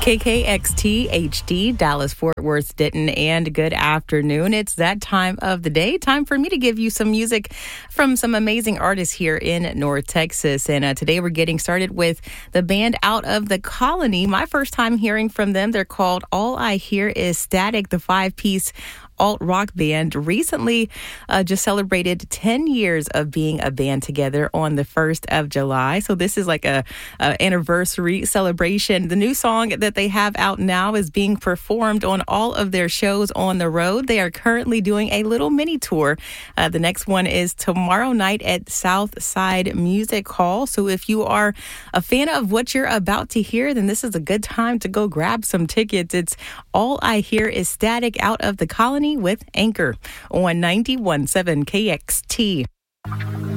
KKXT HD, Dallas, Fort Worth, Denton, and good afternoon. It's that time of the day. Time for me to give you some music from some amazing artists here in North Texas. And today we're getting started with the band Out of the Colony. My first time hearing from them. They're called All I Hear Is Static, the 5-piece alt-rock band. Recently just celebrated 10 years of being a band together on the 1st of July. So this is like a anniversary celebration. The new song that they have out now is being performed on all of their shows on the road. They are currently doing a little mini tour. The next one is tomorrow night at Southside Music Hall. So if you are a fan of what you're about to hear, then this is a good time to go grab some tickets. It's All I Hear Is Static, Out of the Colony with Anchor on 91.7 KXT.